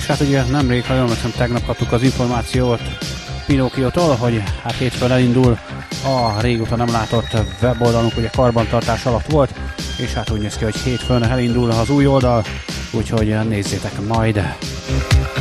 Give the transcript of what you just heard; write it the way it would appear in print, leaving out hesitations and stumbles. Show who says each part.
Speaker 1: hát ugye nemrég, ha jól emlékszem, tegnap kaptuk az információt Pinókiótól, hogy hát hétfőn elindul a régóta nem látott weboldalunk, ugye karbantartás alatt volt, és hát úgy néz ki, hogy hétfőn elindul az új oldal, úgyhogy nézzétek majd!